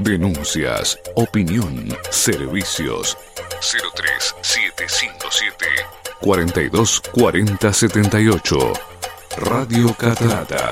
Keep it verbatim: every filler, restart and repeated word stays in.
Denuncias, opinión, servicios. cero tres siete cinco siete cuarenta y dos cuarenta setenta y ocho. Radio Catarata.